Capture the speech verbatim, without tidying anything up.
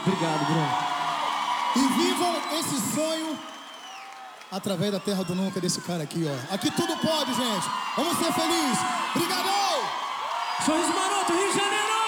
Obrigado, Bruno. E vivam esse sonho através da terra do nunca desse cara aqui, ó. Aqui tudo pode, gente. Vamos ser felizes. Obrigado! Sorriso Maroto, Rio de Janeiro!